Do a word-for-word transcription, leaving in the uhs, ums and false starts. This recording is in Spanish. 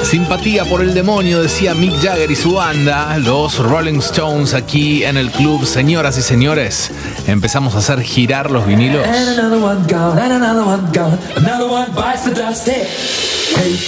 Simpatía por el demonio, decía Mick Jagger y su banda, los Rolling Stones, aquí en el club. Señoras y señores, empezamos a hacer girar los vinilos.